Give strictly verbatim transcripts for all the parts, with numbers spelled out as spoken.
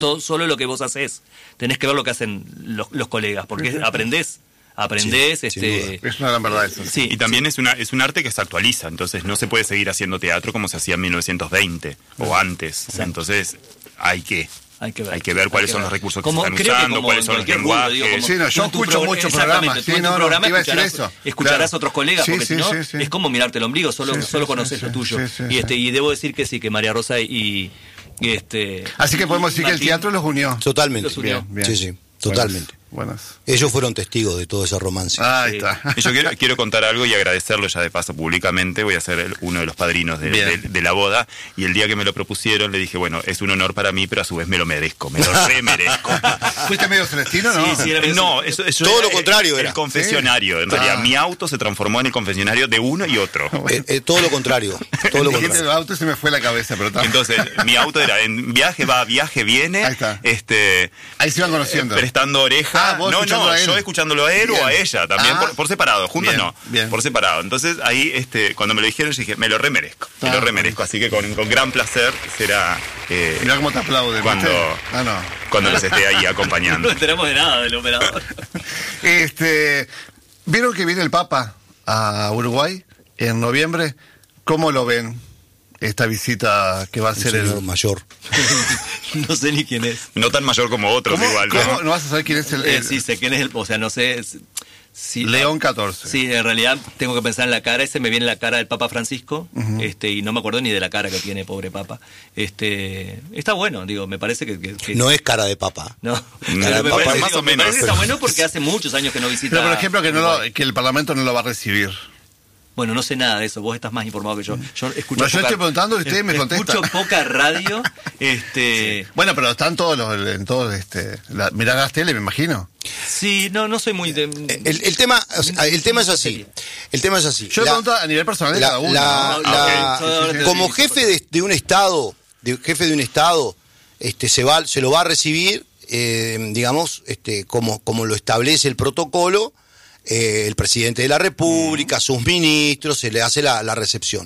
todo, solo lo que vos hacés. Tenés que ver lo que hacen los, los colegas, porque aprendés. Aprendés, sí, este... Es una gran verdad eso. Sí, y también sí. es una es un arte que se actualiza, entonces no se puede seguir haciendo teatro como se hacía en mil novecientos veinte o antes. Exacto. Entonces hay que Hay que ver, hay que ver cuáles que son ver. los recursos Como, que se creo están que usando, como cuáles en son los cualquier rubro, lenguajes. digo, como Sí, no, yo tú en tu escucho programa- muchos exactamente, programas. tú Sí, en tu no, no, programa iba a decir escucharás, eso. escucharás Claro. a otros colegas, Sí, porque sí, si no, sí, sí. es como mirarte el ombligo, solo, Sí, solo sí, conoces sí, lo sí, tuyo. sí, sí, y este sí. y debo decir que sí, que María Rosa y, y este... Así que podemos decir que el Martín, teatro los unió. Totalmente. Los unió. Bien, bien. Sí, sí, totalmente. Buenas. Ellos fueron testigos de todo ese romance. Ah, ahí Sí. está. Y yo quiero, quiero contar algo y agradecerlo ya de paso públicamente. Voy a ser el- uno de los padrinos de, Bien. de- de la boda. Y el día que me lo propusieron le dije, bueno, es un honor para mí, pero a su vez me lo merezco. Me lo remerezco. ¿Fuiste medio celestino, no? Sí, sí, era medio No, eso, eso Todo era lo contrario el, era. el confesionario. En Sí. realidad, Ah. mi auto se transformó en el confesionario de uno y otro. Eh, eh, todo lo contrario. Todo lo Dijiste contrario. los autos y se me fue la cabeza, pero está. Entonces, mi auto era en viaje va, viaje viene. Ahí está. Este, Ahí se iban conociendo. prestando oreja. Ah, vos no, escuchando no, a él. yo escuchándolo a él Bien. o a ella también, Ah. por, por separado, juntos Bien, no, bien. por separado. Entonces ahí, este, cuando me lo dijeron, yo dije, me lo remerezco, me Ah. lo remerezco. Así que con, con gran placer será eh, Mirá cómo te aplauden. Cuando- ¿viste? Ah, no. cuando los esté ahí no acompañando. nos enteramos de nada del operador. Este, ¿vieron que viene el Papa a Uruguay en noviembre? ¿Cómo lo ven esta visita que va a Un ser señor el... mayor. No sé ni quién es. No tan mayor como otros ¿Cómo, igual, cómo ¿no? no vas a saber quién es el... Eh, el- sí, sé quién es el... O sea, no sé... es- sí, León catorce. Sí, en realidad tengo que pensar en la cara. Ese me viene la cara del Papa Francisco, este, y no me acuerdo ni de la cara que tiene, pobre Papa. Este, está bueno, digo, me parece que... que- que- No es cara de papa. No, Cara pero de me papa, parece, más digo, o me menos. parece que está bueno porque hace muchos años que no visita... Pero, por ejemplo, que, no Uruguay. lo- que el Parlamento no lo va a recibir. Bueno, no sé nada de eso, vos estás más informado que yo. Yo escucho No, yo estoy preguntando y ustedes me contestan. Escucho poca radio, este... Bueno, pero están todos los... En todos, este, la, mirá las tele, me imagino. Sí, no, no soy muy... De, El, el tema, o sea, el tema es así. El tema es así. Yo La- pregunto a nivel personal de la- cada uno. la- ¿no? la- Ah, ok. Sí, sí, sí. como jefe de, de un estado, de, jefe de un estado, este, se va, se lo va a recibir, eh, digamos, este, como, como lo establece el protocolo, eh, el presidente de la República, sus ministros, se le hace la, la recepción.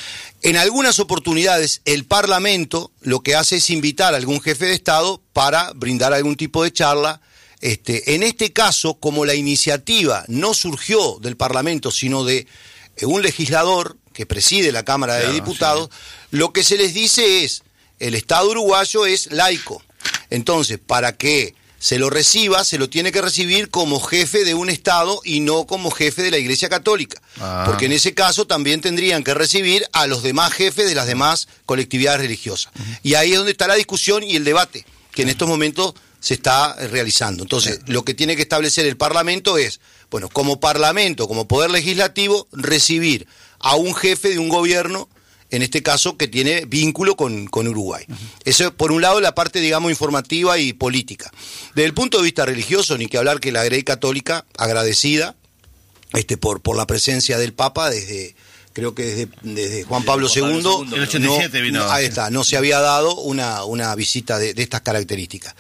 En algunas oportunidades, el Parlamento lo que hace es invitar a algún jefe de Estado para brindar algún tipo de charla. Este, en este caso, como la iniciativa no surgió del Parlamento, sino de eh, un legislador que preside la Cámara Claro, de Diputados, lo que se les dice es, el Estado uruguayo es laico. Entonces, para que se lo reciba, se lo tiene que recibir como jefe de un Estado y no como jefe de la Iglesia Católica. Ah. Porque en ese caso también tendrían que recibir a los demás jefes de las demás colectividades religiosas. Y ahí es donde está la discusión y el debate, que en estos momentos se está realizando. Entonces, lo que tiene que establecer el Parlamento es, bueno, como Parlamento, como Poder Legislativo, recibir a un jefe de un gobierno, en este caso, que tiene vínculo con, con Uruguay. Eso, por un lado, la parte, digamos, informativa y política. Desde el punto de vista religioso, ni que hablar que la Grey Católica, agradecida este, por, por la presencia del Papa desde... Creo que desde, desde Juan Pablo Juan Pablo segundo, segundo, El ochenta y siete no- vino. no- ahí está, no se había dado una, una visita de, de estas características.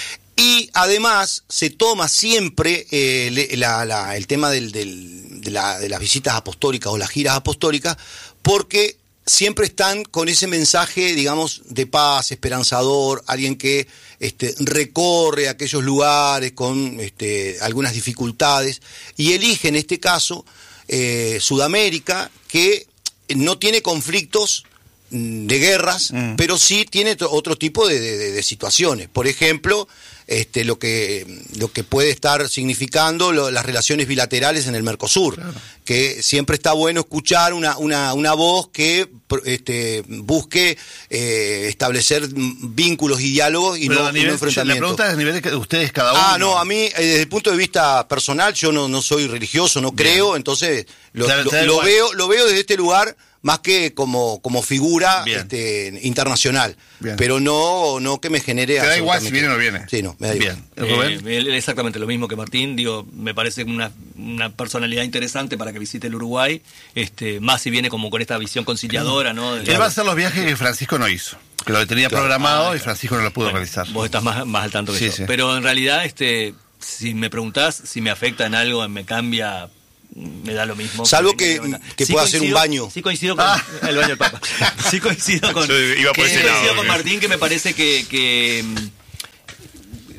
Y además se toma siempre eh, le- la- la- el tema del, del- de, la- de las visitas apostólicas o las giras apostólicas, porque siempre están con ese mensaje, digamos, de paz, esperanzador, alguien que este, recorre aquellos lugares con este, algunas dificultades, y elige en este caso eh, Sudamérica, que no tiene conflictos mm, de guerras, Mm. pero sí tiene t- otro tipo de, de- de situaciones. Por ejemplo, este, lo que lo que puede estar significando lo- las relaciones bilaterales en el Mercosur, Claro. que siempre está bueno escuchar una, una, una voz que pr- este, busque eh, establecer mm, vínculos y diálogos y Pero no, a y no nivel, la enfrentamientos. pregunta es a nivel de ustedes cada uno. Ah, no, a mí, eh, desde el punto de vista personal, yo no, no soy religioso, no Bien. creo, entonces lo, Te da- lo- te da lo igual. veo, lo veo desde este lugar más que como, como figura Bien. este, internacional, Bien. pero no, no que me genere... Te da igual si absolutamente- viene o no viene. Sí, no, me da igual. Bien. ¿Rubén? Eh, él- exactamente lo mismo que Martín, digo, me parece una, una personalidad interesante para que visite el Uruguay, este, más si viene como con esta visión conciliadora, ¿no? De- Él va a hacer los viajes que Francisco no hizo. Que lo tenía Claro. programado Ah, y Francisco no lo pudo Bueno, realizar. Vos estás más, más al tanto que Sí, yo. sí. Pero en realidad, este, si me preguntás si me afecta en algo, me cambia, me da lo mismo. Salvo que- venga. que pueda hacer un coincido- baño. Sí coincido con Ah. el baño del Papa. Sí coincido con, Yo iba por sí ese coincido lado, con que- Martín, que me parece que, que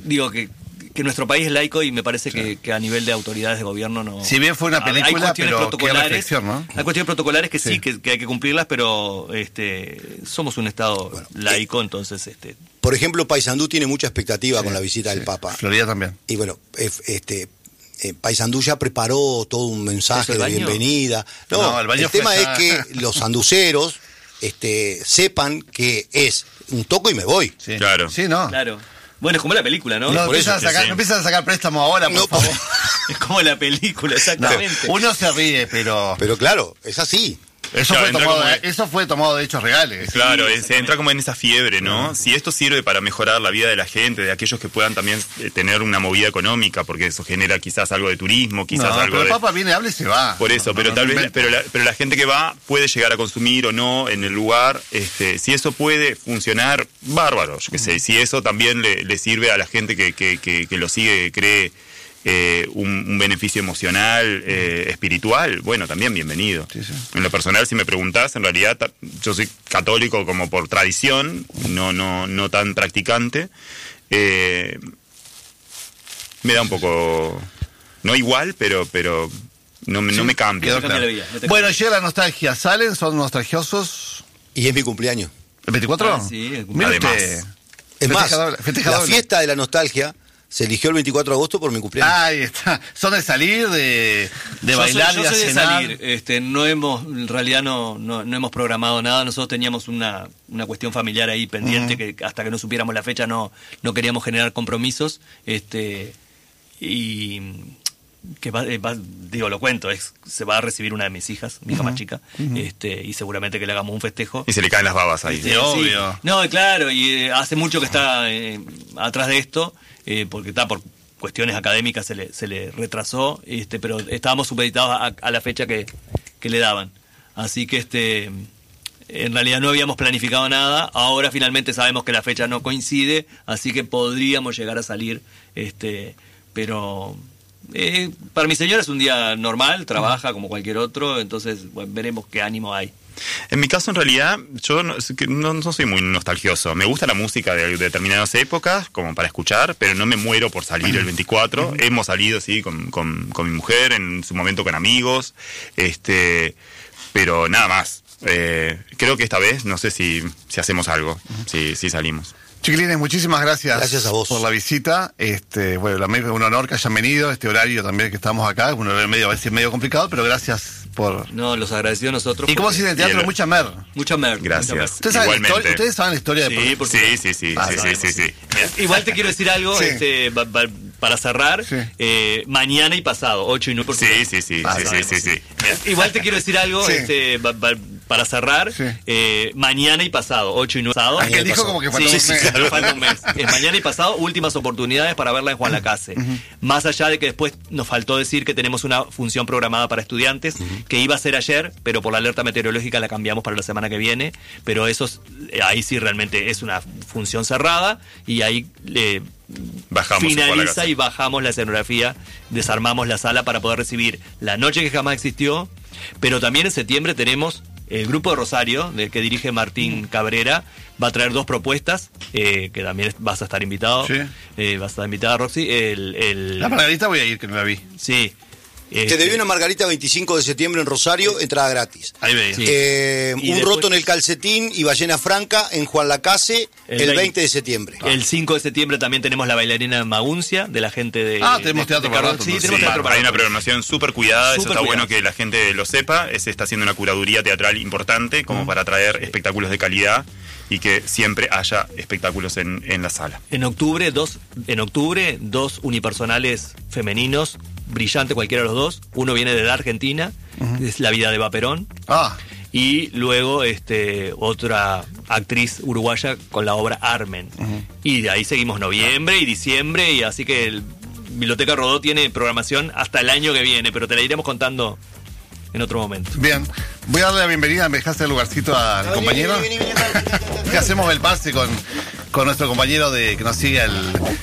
digo que que nuestro país es laico y me parece que, que a nivel de autoridades de gobierno no... Si bien fue una película, hay cuestiones pero protocolares, qué reflexión, ¿no? Hay cuestiones protocolares que sí, Sí. que, que hay que cumplirlas, pero este somos un Estado Bueno, laico, entonces... este Por ejemplo, Paysandú tiene mucha expectativa Sí, con la visita sí. del Papa. Florida también. Y bueno, eh, este eh, Paysandú ya preparó todo un mensaje ¿Es el de baño? bienvenida. No, No, el baño el tema fue es ya- que los sanduceros este, sepan que es un toco y me voy. Sí, Claro. Sí, no. Claro. Bueno, es como la película, ¿no? No, por eso empiezan a que sacar, sí. no empiezan a sacar préstamo ahora, por No, favor. Es como la película, No, exactamente. uno se ríe, pero Pero claro, es así. eso, Claro, fue entra tomado, como- de- eso fue tomado de hechos reales. Claro, Sí, eh, se entra como en esa fiebre, ¿no? Si esto sirve para mejorar la vida de la gente, de aquellos que puedan también eh, tener una movida económica, porque eso genera quizás algo de turismo, quizás No, algo pero el de... Papa viene, habla y se va. Por eso, No, pero no, tal no vez, inventa. pero la, pero la gente que va puede llegar a consumir o no en el lugar. Este, si eso puede funcionar, bárbaro, yo qué sé. Si eso también le, le sirve a la gente que, que, que, que lo sigue, cree eh, un, un beneficio emocional, eh, espiritual, bueno, también bienvenido. Sí, sí. En lo personal, si me preguntás, en realidad ta- yo soy católico como por tradición, no, no, no tan practicante. Eh, me da un poco, no igual, pero, pero no, me- no me cambia. Quedó No te cambia claro. la vida, no te Bueno, cambia. llega la nostalgia. ¿Salen? ¿Son nostalgiosos? Y es mi cumpleaños. ¿El veinticuatro? Ah, sí, el Mire Además. usted. Es más, Festeja doble, festeja la doble. fiesta de la nostalgia se eligió el veinticuatro de agosto por mi cumpleaños. Ahí está. ¿Son de salir, de, de Yo bailar, soy, de yo soy de cenar? salir, este, no hemos, en realidad no, no, no hemos programado nada, nosotros teníamos una, una cuestión familiar ahí pendiente que hasta que no supiéramos la fecha no, no queríamos generar compromisos, este, y que va, eh, va- digo, lo cuento, es, se va a recibir una de mis hijas, mi hija más chica, este, y seguramente que le hagamos un festejo. Y se le caen las babas ahí. Este, Sí, obvio. No, claro, y eh, hace mucho que está eh, atrás de esto, eh, porque está por cuestiones académicas se le, se le retrasó, este, pero estábamos supeditados a, a la fecha que, que le daban. Así que este en realidad no habíamos planificado nada, ahora finalmente sabemos que la fecha no coincide, así que podríamos llegar a salir, este, pero eh, para mi señora es un día normal, trabaja como cualquier otro, entonces bueno, veremos qué ánimo hay. En mi caso, en realidad, yo no, es que no- no soy muy nostalgioso. Me gusta la música de, de determinadas épocas, como para escuchar, pero no me muero por salir el veinticuatro. Hemos salido, sí, con, con, con mi mujer, en su momento con amigos, este, pero nada más. Eh, creo que esta vez, no sé si, si hacemos algo, si, si salimos. Chiquilines, muchísimas gracias. Gracias a vos. Por la visita. Este, bueno, la- un honor que hayan venido. Este horario también que estamos acá. Un horario medio, a veces medio complicado, pero gracias por. No, los agradeció a nosotros. ¿Y cómo porque- se el teatro? Bien. Mucha mer. Mucha mer. Gracias. mucha mer. ¿Ustedes saben, la Igualmente. historia, ¿Ustedes saben la historia de Sí, por Sí, sí, sí, Ah, sí, sí, sabemos, sí, sí. Igual te quiero decir algo, Sí. este, ba- ba- para cerrar, Sí. eh, mañana y pasado, ocho y nueve por Sí, sí, sí, Ah, sí, sí, sabemos, sí, sí. Igual te quiero decir algo, Sí. este, ba- ba- para cerrar, Sí. eh, mañana y pasado, ocho y nueve pasado. Ah, que Mañana y dijo pasado. como que Sí, faltaba sí, un sí, mes. claro, falta un mes. Es mañana y pasado, últimas oportunidades para verla en Juan Lacase. Más allá de que después nos faltó decir que tenemos una función programada para estudiantes, que iba a ser ayer, pero por la alerta meteorológica la cambiamos para la semana que viene. Pero eso, es- eh, ahí sí realmente es una función cerrada y ahí eh, Bajamos en Juan finaliza Lacase. y bajamos la escenografía, desarmamos la sala para poder recibir La Noche que Jamás Existió, pero también en septiembre tenemos el grupo de Rosario, del que dirige Martín Cabrera, va a traer dos propuestas, eh, que también vas a estar invitado, Sí. eh, vas a estar invitada Roxy, el, el- La Margarita voy a ir, que no la vi. sí. Te este, debió una Margarita veinticinco de septiembre en Rosario, entrada gratis. Ahí veía. Sí. Eh, Y un después- roto en el calcetín y ballena franca en Juan Lacase El el, veinte. veinte de septiembre. El cinco de septiembre también tenemos la bailarina de Maguncia, de la gente de... Ah, tenemos de- teatro de para Carlos- rato, Sí, entonces. tenemos Sí, teatro para hay una rato. programación súper cuidada, eso Súper está bueno cuidada. que la gente lo sepa. Se está haciendo una curaduría teatral importante como para traer espectáculos de calidad y que siempre haya espectáculos en, en la sala. En octubre, dos, en octubre, dos unipersonales femeninos, brillante cualquiera de los dos. Uno viene de la Argentina, es La vida de Vaperón. Ah, Y luego este otra actriz uruguaya con la obra Armen. Y de ahí seguimos noviembre y diciembre, y así que el Biblioteca Rodó tiene programación hasta el año que viene, pero te la iremos contando en otro momento. bien. Voy a darle la bienvenida, me dejaste el lugarcito al compañero. Vení, vení, vení, acá, acá, acá, acá. ¿Qué hacemos el pase con, con nuestro compañero de que nos sigue el...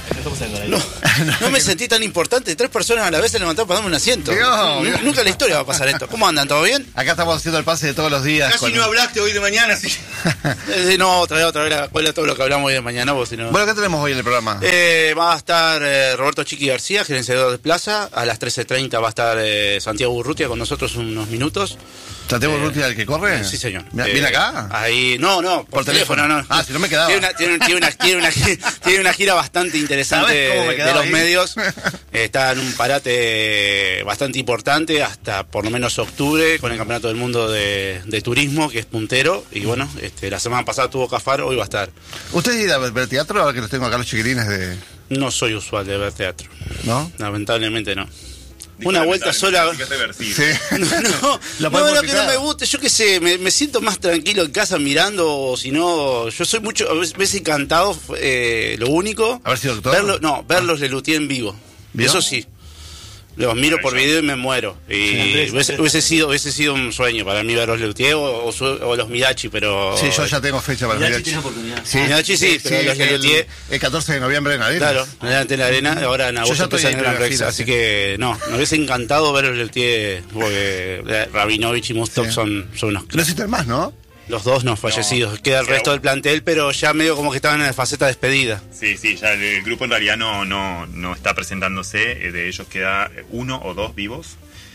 No, no me sentí tan importante. Tres personas a la vez se levantaron para darme un asiento. Dios, N- Nunca en la historia va a pasar esto. ¿Cómo andan? ¿Todo bien? Acá estamos haciendo el pase de todos los días. Casi con- no hablaste hoy de mañana, sí. Eh, no, otra vez, otra vez, ¿cuál es todo lo que hablamos hoy de mañana? Vos, si no... Bueno, ¿qué tenemos hoy en el programa? Eh, va a estar eh, Roberto Chiqui García, gerenciador de Plaza. A las trece treinta va a estar eh, Santiago Urrutia con nosotros unos minutos. ¿Santiago eh, Urrutia el que corre? Sí, señor. Mira, Eh, ¿Viene acá? Ahí, no, no, por, Por teléfono. teléfono, no. Ah, si no me quedaba. Tiene una, tiene, tiene una, tiene una, tiene una gira bastante interesante ¿Sabes cómo me de, de quedaba los ahí? medios. Está en un parate bastante importante hasta por lo menos octubre con el Campeonato del Mundo de, de Turismo, que es puntero. Y bueno, este, la semana pasada tuvo Cafaro, hoy va a estar. ¿Ustedes irán a ver teatro ahora que los tengo acá los chiquilines de... No soy usual de ver teatro. ¿No? Lamentablemente no. Dijo Una vuelta sola. lamentablemente, sí. Sí. No, no, La no, podemos no, que no quitar. me guste, yo qué sé, me, me siento más tranquilo en casa mirando, o si no, yo soy mucho, a veces encantado, eh, lo único, A ver si doctor. verlo, no, verlos Lelutier en vivo, ¿Vio? eso sí. Los miro por Maravilloso. video y me muero. Y Andrés, hubiese, Andrés. hubiese sido hubiese sido un sueño para mí ver los Lelutier o, o, su- o los Mirachi, pero... Sí, yo ya tengo fecha para Mirachi Mirachi. tiene oportunidad. Sí, Mirachi sí, pero los el, Lelutier- el catorce de noviembre en Arenas. Claro, delante de la arena, ahora en Yo agosto ya estoy empiezan en en Gran primera Rex, fila, así sí. que no, me hubiese encantado ver el tío, porque eh, Rabinovich y Mustok Sí. son, son unos No existen más, ¿no? los dos no fallecidos, queda el Pero- resto del plantel, pero ya medio como que estaban en la faceta despedida. Sí, sí, ya el, el grupo en realidad no, no, no está presentándose. eh, De ellos queda uno o dos vivos.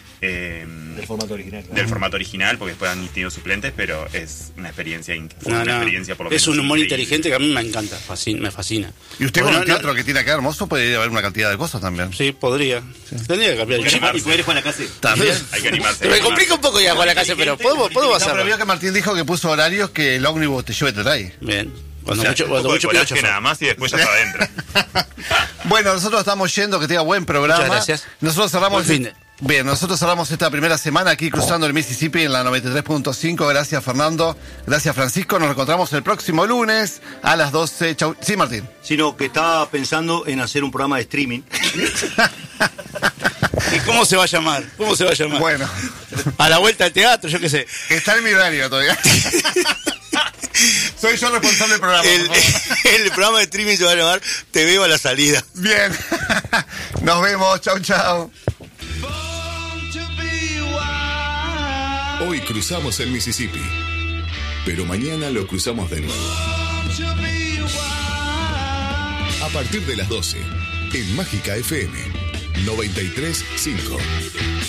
eh, Del formato original. ¿no? del formato original, porque después han tenido suplentes, pero es una experiencia, in- fue No, una no, experiencia por lo es menos un humor increíble. inteligente que a mí me encanta, fascina- me fascina. Y usted Bueno, con el no- teatro que tiene acá hermoso puede ir a ver una cantidad de cosas también. Sí, podría. Tendría que cambiar el chip. ¿Y poder Juan Lacase? También. Hay que animarse. Se me complica un poco ya con la casa, pero podemos, podemos No, pero hacerlo. vio que Martín dijo que puso horarios que el ómnibus te lleve y te trae. Bien. Cuando O sea, mucho, un cuando poco de mucho pido coraje chofer. nada más y después ya está adentro. Bueno, nosotros estamos yendo, que tenga buen programa. Muchas gracias. Nosotros cerramos... Buen fin de- Bien, nosotros cerramos esta primera semana aquí cruzando el Mississippi en la noventa y tres punto cinco. Gracias, Fernando. Gracias, Francisco. Nos encontramos el próximo lunes a las doce. Chau. Sí, Martín. Sino que estaba pensando en hacer un programa de streaming. ¿Y cómo se va a llamar? ¿Cómo se va a llamar? Bueno, A la vuelta al teatro, yo qué sé. está en mi horario todavía. Soy yo responsable del programa. El, por favor. el programa de streaming se va a llamar Te veo a la salida. Bien. Nos vemos. Chau, chau. Hoy cruzamos el Mississippi, pero mañana lo cruzamos de nuevo. A partir de las doce, en Mágica F M noventa y tres punto cinco.